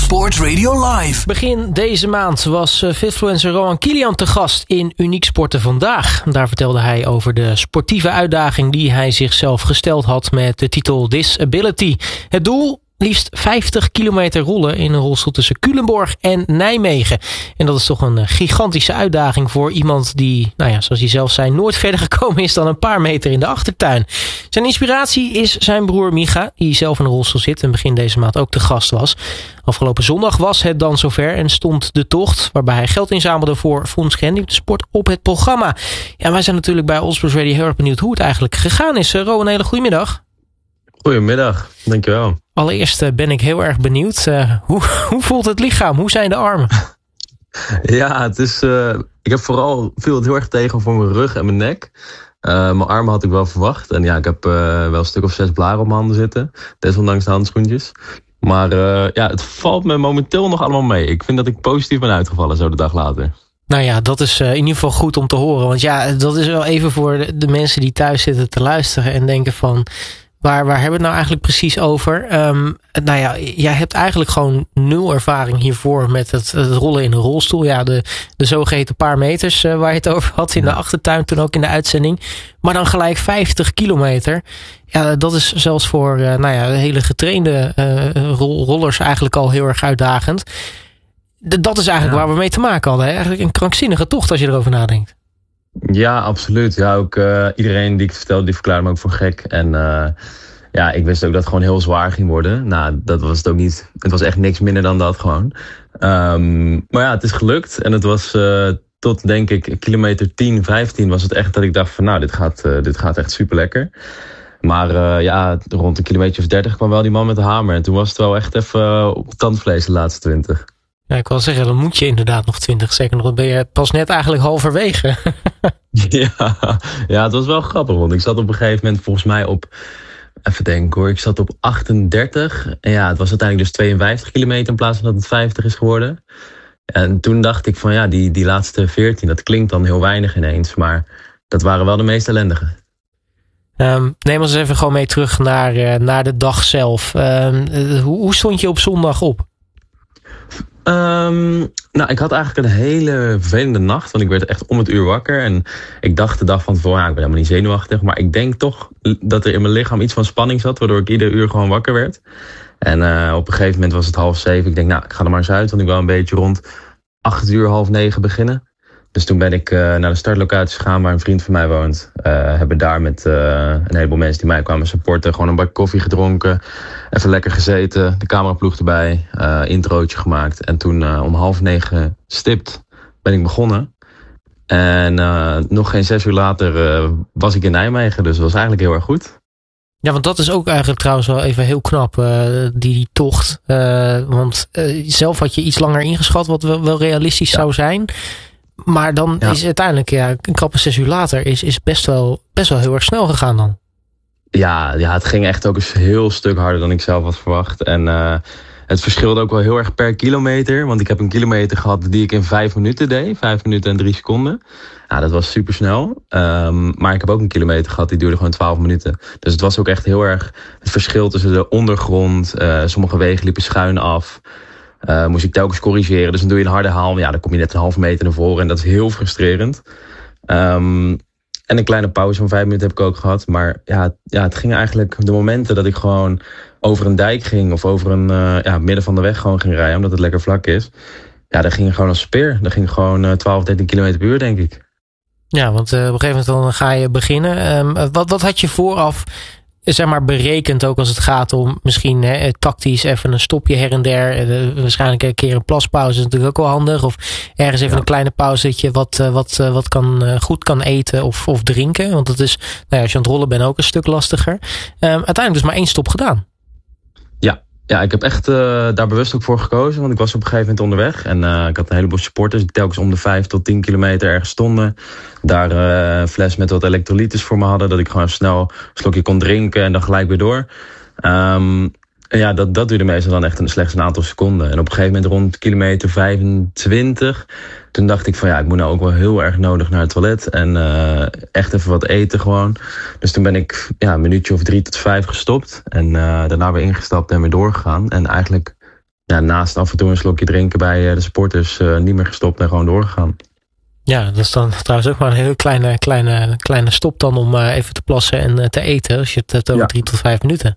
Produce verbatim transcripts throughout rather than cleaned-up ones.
Sport Radio Live. Begin deze maand was fitfluencer Rohan Kilian te gast in Uniek Sporten Vandaag. Daar vertelde hij over de sportieve uitdaging die hij zichzelf gesteld had met de titel Disability. Het doel? Liefst vijftig kilometer rollen in een rolstoel tussen Culemborg en Nijmegen. En dat is toch een gigantische uitdaging voor iemand die, nou ja, zoals hij zelf zei, nooit verder gekomen is dan een paar meter in de achtertuin. Zijn inspiratie is zijn broer Micha, die zelf in een rolstoel zit en begin deze maand ook te gast was. Afgelopen zondag was het dan zover en stond de tocht, waarbij hij geld inzamelde voor Fonds Gehandicapten Sport, op het programma. Ja, wij zijn natuurlijk bij Allsports Radio heel erg benieuwd hoe het eigenlijk gegaan is. Rohan, een hele goede middag. Goedemiddag, dankjewel. Allereerst uh, ben ik heel erg benieuwd. Uh, hoe, hoe voelt het lichaam? Hoe zijn de armen? Ja, het is, uh, ik heb vooral viel het heel erg tegen voor mijn rug en mijn nek. Uh, mijn armen had ik wel verwacht. En ja, ik heb uh, wel een stuk of zes blaren op mijn handen zitten. Desondanks de handschoentjes. Maar uh, ja, het valt me momenteel nog allemaal mee. Ik vind dat ik positief ben uitgevallen zo de dag later. Nou ja, dat is uh, in ieder geval goed om te horen. Want ja, dat is wel even voor de, de mensen die thuis zitten te luisteren en denken van, Waar, waar hebben we het nou eigenlijk precies over? Um, nou ja, jij hebt eigenlijk gewoon nul ervaring hiervoor met het, het rollen in een rolstoel. Ja, de, de zogeheten paar meters uh, waar je het over had in ja. de achtertuin, toen ook in de uitzending. Maar dan gelijk vijftig kilometer. Ja, dat is zelfs voor uh, nou ja, hele getrainde uh, rol, rollers eigenlijk al heel erg uitdagend. De, dat is eigenlijk ja. waar we mee te maken hadden. Hè? Eigenlijk een krankzinnige tocht als je erover nadenkt. Ja, absoluut. Ja, ook uh, iedereen die ik vertelde, die verklaarde me ook voor gek. En uh, ja, ik wist ook dat het gewoon heel zwaar ging worden. Nou, dat was het ook niet. Het was echt niks minder dan dat gewoon. Um, maar ja, het is gelukt. En het was uh, tot, denk ik, kilometer tien, vijftien was het echt dat ik dacht van, nou, dit gaat, uh, dit gaat echt super lekker. Maar uh, ja, rond een kilometer of dertig kwam wel die man met de hamer. En toen was het wel echt even uh, op tandvlees de laatste twintig. Ja, ik wil zeggen, dan moet je inderdaad nog twintig seconden. Dan ben je pas net eigenlijk halverwege. ja, ja, het was wel grappig. Want ik zat op een gegeven moment volgens mij op, even denken hoor, ik zat op achtendertig. En ja, het was uiteindelijk dus tweeënvijftig kilometer in plaats van dat het vijftig is geworden. En toen dacht ik van ja, die, die laatste veertien, dat klinkt dan heel weinig ineens. Maar dat waren wel de meest ellendige. Um, neem ons even gewoon mee terug naar, uh, naar de dag zelf. Um, uh, hoe, hoe stond je op zondag op? Um, nou, ik had eigenlijk een hele vervelende nacht. Want ik werd echt om het uur wakker. En ik dacht de dag van tevoren, ja, ik ben helemaal niet zenuwachtig. Maar ik denk toch dat er in mijn lichaam iets van spanning zat. Waardoor ik ieder uur gewoon wakker werd. En uh, op een gegeven moment was het half zeven. Ik denk, nou, ik ga er maar eens uit. Want ik wil een beetje rond acht uur, half negen beginnen. Dus toen ben ik uh, naar de startlocatie gegaan waar een vriend van mij woont. Uh, hebben daar met uh, een heleboel mensen die mij kwamen supporten gewoon een bak koffie gedronken. Even lekker gezeten, de cameraploeg erbij, uh, introotje gemaakt. En toen uh, om half negen stipt ben ik begonnen. En uh, nog geen zes uur later uh, was ik in Nijmegen, dus dat was eigenlijk heel erg goed. Ja, want dat is ook eigenlijk trouwens wel even heel knap, uh, die tocht. Uh, want uh, zelf had je iets langer ingeschat wat wel, wel realistisch ja. zou zijn. Maar dan ja. is uiteindelijk, ja, een krappe zes uur later, is, is best wel, best wel heel erg snel gegaan dan. Ja, ja, het ging echt ook een heel stuk harder dan ik zelf had verwacht. En uh, het verschilde ook wel heel erg per kilometer. Want ik heb een kilometer gehad die ik in vijf minuten deed. Vijf minuten en drie seconden. Ja, dat was super snel. Um, maar ik heb ook een kilometer gehad die duurde gewoon twaalf minuten. Dus het was ook echt heel erg het verschil tussen de ondergrond. Uh, sommige wegen liepen schuin af. Uh, moest ik telkens corrigeren. Dus dan doe je een harde haal. Ja, dan kom je net een halve meter naar voren. En dat is heel frustrerend. Um, en een kleine pauze van vijf minuten heb ik ook gehad. Maar ja, ja, het ging eigenlijk de momenten dat ik gewoon over een dijk ging. Of over een uh, ja, midden van de weg gewoon ging rijden. Omdat het lekker vlak is. Ja, dat ging gewoon als speer. Dat ging gewoon uh, twaalf, dertien kilometer per uur, denk ik. Ja, want uh, op een gegeven moment dan ga je beginnen. Um, wat, wat had je vooraf, zeg maar, berekend, ook als het gaat om misschien hè, tactisch even een stopje her en der. Uh, waarschijnlijk een keer een plaspauze is natuurlijk ook wel handig. Of ergens even ja. een kleine pauze dat je wat, uh, wat, uh, wat kan, uh, goed kan eten of, of drinken. Want dat is, nou ja, als je aan het rollen bent, ook een stuk lastiger. Um, uiteindelijk dus maar één stop gedaan. Ja. Ja, ik heb echt uh, daar bewust ook voor gekozen. Want ik was op een gegeven moment onderweg. En uh, ik had een heleboel supporters die telkens om de vijf tot tien kilometer ergens stonden. Daar uh, een fles met wat elektrolytes voor me hadden. Dat ik gewoon snel een slokje kon drinken en dan gelijk weer door. Um, en ja, dat, dat duurde meestal dan echt een, slechts een aantal seconden. En op een gegeven moment rond kilometer vijfentwintig... toen dacht ik van ja, ik moet nou ook wel heel erg nodig naar het toilet. En uh, echt even wat eten gewoon. Dus toen ben ik ja, een minuutje of drie tot vijf gestopt. En uh, daarna weer ingestapt en weer doorgegaan. En eigenlijk ja, naast af en toe een slokje drinken bij uh, de supporters uh, niet meer gestopt en gewoon doorgegaan. Ja, dat is dan trouwens ook maar een heel kleine, kleine, kleine stop dan om uh, even te plassen en uh, te eten. Als je het hebt over ja. drie tot vijf minuten.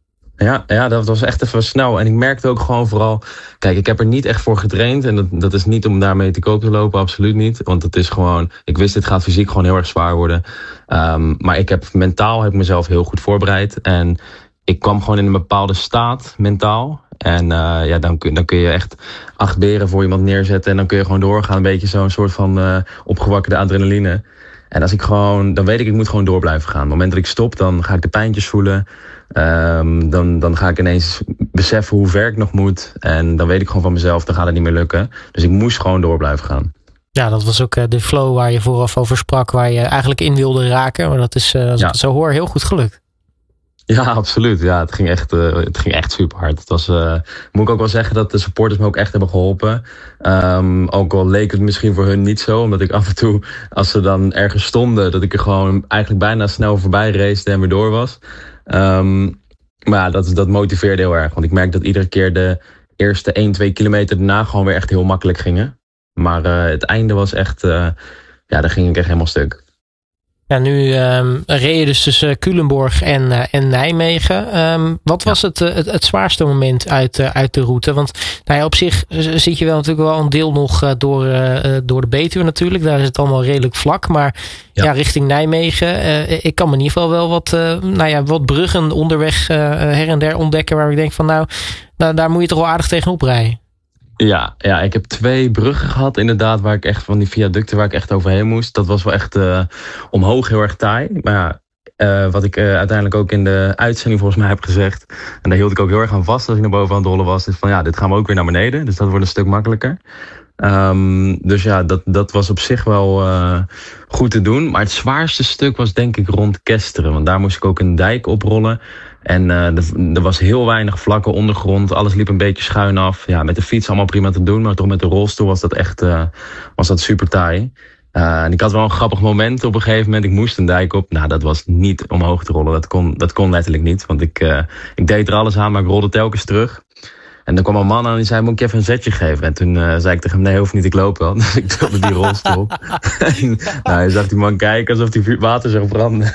Ja, ja, dat was echt even snel. En ik merkte ook gewoon vooral... Kijk, ik heb er niet echt voor getraind. En dat, dat is niet om daarmee te koop te lopen, absoluut niet. Want het is gewoon... Ik wist, dit gaat fysiek gewoon heel erg zwaar worden. Um, maar ik heb mentaal heb ik mezelf heel goed voorbereid. En ik kwam gewoon in een bepaalde staat, mentaal. En uh, ja, dan, dan kun je echt acht beren voor iemand neerzetten. En dan kun je gewoon doorgaan. Een beetje zo'n soort van uh, opgewakkerde adrenaline. En als ik gewoon... Dan weet ik, ik moet gewoon door blijven gaan. Op het moment dat ik stop, dan ga ik de pijntjes voelen. Um, dan, dan ga ik ineens beseffen hoe ver ik nog moet. En dan weet ik gewoon van mezelf, dan gaat het niet meer lukken. Dus ik moest gewoon door blijven gaan. Ja, dat was ook uh, de flow waar je vooraf over sprak. Waar je eigenlijk in wilde raken. Maar dat is, uh, als ja. ik het zo hoor, heel goed gelukt. Ja, absoluut. Ja, het ging echt, uh, het ging echt super hard. Het was, uh, moet ik ook wel zeggen dat de supporters me ook echt hebben geholpen. Um, ook al leek het misschien voor hun niet zo. Omdat ik af en toe, als ze dan ergens stonden, dat ik er gewoon eigenlijk bijna snel voorbij race en weer door was. Um, maar ja, dat, dat motiveerde heel erg. Want ik merk dat iedere keer de eerste één, twee kilometer daarna gewoon weer echt heel makkelijk gingen. Maar uh, het einde was echt, uh, ja, daar ging ik echt helemaal stuk. Ja, nu um, reed je dus tussen Culemborg en, uh, en Nijmegen. Um, wat was ja. het, uh, het, het zwaarste moment uit, uh, uit de route? Want nou ja, op zich zit je wel natuurlijk wel een deel nog uh, door, uh, door de Betuwe natuurlijk. Daar is het allemaal redelijk vlak. Maar ja, ja richting Nijmegen. Uh, ik kan me in ieder geval wel wat, uh, nou ja, wat bruggen onderweg uh, her en der ontdekken. Waar ik denk van nou, nou, daar moet je toch wel aardig tegenop rijden. Ja, ja, ik heb twee bruggen gehad inderdaad, waar ik echt van die viaducten waar ik echt overheen moest. Dat was wel echt uh, omhoog heel erg taai. Maar ja, uh, wat ik uh, uiteindelijk ook in de uitzending volgens mij heb gezegd, en daar hield ik ook heel erg aan vast als ik naar boven aan het rollen was, is van ja, dit gaan we ook weer naar beneden. Dus dat wordt een stuk makkelijker. Um, dus ja, dat, dat was op zich wel uh, goed te doen. Maar het zwaarste stuk was denk ik rond Kesteren. Want daar moest ik ook een dijk oprollen. En uh, er, er was heel weinig vlakke ondergrond. Alles liep een beetje schuin af. Ja, met de fiets allemaal prima te doen. Maar toch met de rolstoel was dat echt uh, was dat super taai. Uh, en ik had wel een grappig moment op een gegeven moment. Ik moest een dijk op. Nou, dat was niet omhoog te rollen. Dat kon, dat kon letterlijk niet. Want ik, uh, ik deed er alles aan, maar ik rolde telkens terug. En dan kwam een man aan en die zei, moet ik even een zetje geven? En toen uh, zei ik tegen hem, nee, hoeft niet, ik loop wel. Dus ik tilde die rolstoel. en, nou, je zag die man kijken alsof hij water zou branden.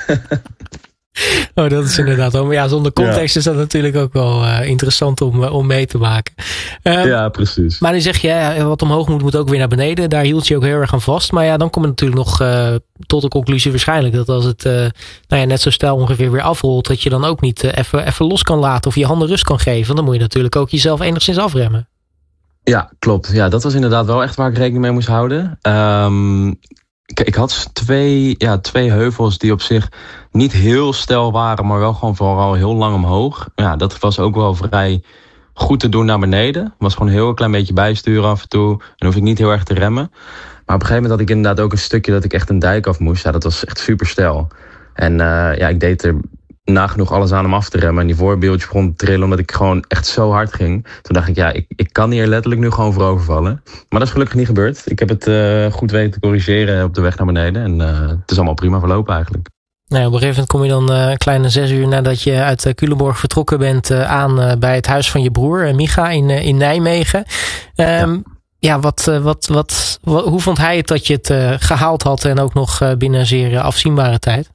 Oh, dat is inderdaad wel. Maar ja, zonder context ja. is dat natuurlijk ook wel uh, interessant om, uh, om mee te maken. Um, ja, precies. Maar nu zeg je, ja, wat omhoog moet, moet ook weer naar beneden. Daar hield je ook heel erg aan vast. Maar ja, dan kom je natuurlijk nog uh, tot de conclusie waarschijnlijk dat als het uh, nou ja, net zo stijl ongeveer weer afrolt, dat je dan ook niet uh, even, even los kan laten of je handen rust kan geven. Dan moet je natuurlijk ook jezelf enigszins afremmen. Ja, klopt. Ja, dat was inderdaad wel echt waar ik rekening mee moest houden. Um, ik, ik had twee, ja, twee heuvels die op zich niet heel steil waren, maar wel gewoon vooral heel lang omhoog. Ja, dat was ook wel vrij goed te doen naar beneden. Was gewoon een heel klein beetje bijsturen af en toe. En hoef ik niet heel erg te remmen. Maar op een gegeven moment had ik inderdaad ook een stukje dat ik echt een dijk af moest. Ja, dat was echt super steil. En uh, ja, ik deed er nagenoeg alles aan om af te remmen. En die voorbeeldjes begon te trillen omdat ik gewoon echt zo hard ging. Toen dacht ik, ja, ik, ik kan hier letterlijk nu gewoon voorover vallen. Maar dat is gelukkig niet gebeurd. Ik heb het uh, goed weten te corrigeren op de weg naar beneden. En uh, het is allemaal prima verlopen eigenlijk. Nou ja, op een gegeven moment kom je dan uh, een kleine zes uur nadat je uit uh, Culemborg vertrokken bent uh, aan uh, bij het huis van je broer, uh, Micha, in, uh, in Nijmegen. Um, ja. ja, wat, uh, wat, wat, wat, hoe vond hij het dat je het uh, gehaald had en ook nog uh, binnen een zeer uh, afzienbare tijd?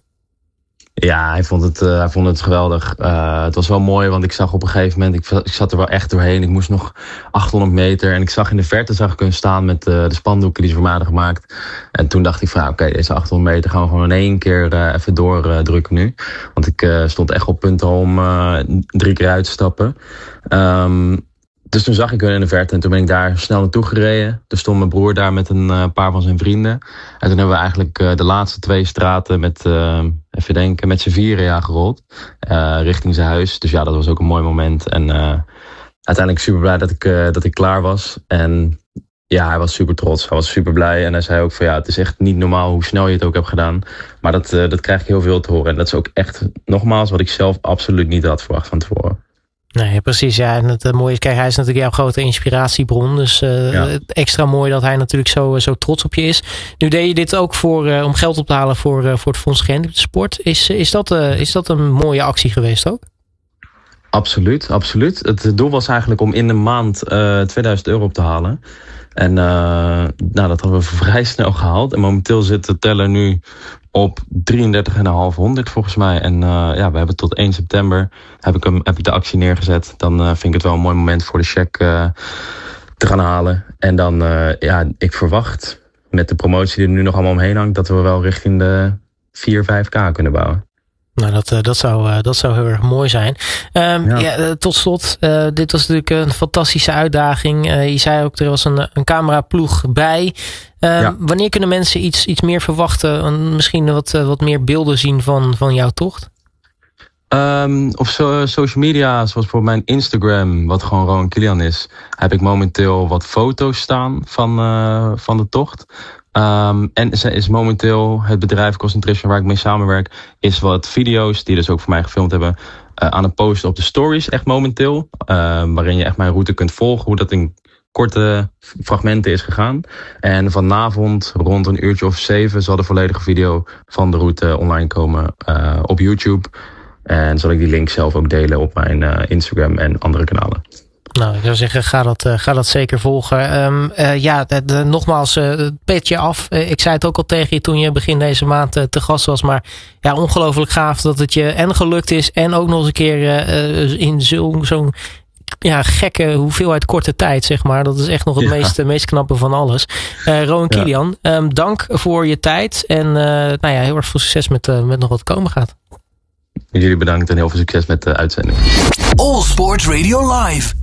Ja, hij vond het, uh, hij vond het geweldig. Uh, het was wel mooi, want ik zag op een gegeven moment, ik, ik zat er wel echt doorheen. Ik moest nog achthonderd meter en ik zag in de verte zag ik hun staan met uh, de spandoeken die ze voor mij hadden gemaakt. En toen dacht ik van, oké, okay, deze achthonderd meter gaan we gewoon in één keer uh, even doordrukken uh, nu. Want ik uh, stond echt op punt om uh, drie keer uit te stappen. Um, Dus toen zag ik hun in de verte en toen ben ik daar snel naartoe gereden. Toen stond mijn broer daar met een uh, paar van zijn vrienden. En toen hebben we eigenlijk uh, de laatste twee straten met, uh, even denken, met z'n vieren ja, gerold. Uh, richting zijn huis. Dus ja, dat was ook een mooi moment. En uh, uiteindelijk super blij dat ik, uh, dat ik klaar was. En ja, hij was super trots. Hij was super blij. En hij zei ook van ja, het is echt niet normaal hoe snel je het ook hebt gedaan. Maar dat, uh, dat krijg ik heel veel te horen. En dat is ook echt, nogmaals, wat ik zelf absoluut niet had verwacht van tevoren. Nee, precies. Ja, en het mooie is, kijk, hij is natuurlijk jouw grote inspiratiebron. Dus uh, ja. extra mooi dat hij natuurlijk zo, zo trots op je is. Nu deed je dit ook voor, uh, om geld op te halen voor, uh, voor het Fonds Gehandicapten Sport. Is, is, dat, uh, is dat een mooie actie geweest ook? Absoluut, absoluut. Het doel was eigenlijk om in de maand uh, tweeduizend euro op te halen. En uh, nou, dat hadden we vrij snel gehaald. En momenteel zit de teller nu op drieëndertig vijfhonderd volgens mij. En uh, ja, we hebben tot één september heb ik, hem, heb ik de actie neergezet. Dan uh, vind ik het wel een mooi moment voor de check uh, te gaan halen. En dan, uh, ja, ik verwacht met de promotie die er nu nog allemaal omheen hangt, dat we wel richting de vier, vijf k kunnen bouwen. Nou, dat, dat, zou, dat zou heel erg mooi zijn. Um, ja. Ja, tot slot, uh, dit was natuurlijk een fantastische uitdaging. Uh, je zei ook, er was een, een cameraploeg bij. Um, ja. Wanneer kunnen mensen iets, iets meer verwachten? Misschien wat, wat meer beelden zien van, van jouw tocht? Um, op so, social media, zoals bijvoorbeeld mijn Instagram, wat gewoon Rowan Kilian is, heb ik momenteel wat foto's staan van, uh, van de tocht. Um, en ze is momenteel het bedrijf Concentration waar ik mee samenwerk, is wat video's die dus ook voor mij gefilmd hebben, uh, aan het posten op de stories, echt momenteel. Uh, waarin je echt mijn route kunt volgen, hoe dat in korte fragmenten is gegaan. En vanavond rond een uurtje of zeven zal de volledige video van de route online komen uh, op YouTube. En zal ik die link zelf ook delen op mijn uh, Instagram en andere kanalen. Nou, ik zou zeggen, ga dat, uh, ga dat zeker volgen. Um, uh, ja, de, de, nogmaals, uh, het petje af. Uh, ik zei het ook al tegen je toen je begin deze maand uh, te gast was. Maar ja, ongelooflijk gaaf dat het je en gelukt is. En ook nog eens een keer uh, in zo'n zo'n ja, gekke hoeveelheid korte tijd, zeg maar. Dat is echt nog het ja. meest, meest knappe van alles. Uh, Rowan ja. Kilian, um, dank voor je tijd. En uh, nou ja, heel erg veel succes met, uh, met nog wat komen gaat. Jullie bedankt en heel veel succes met de uitzending. All Sports Radio Live.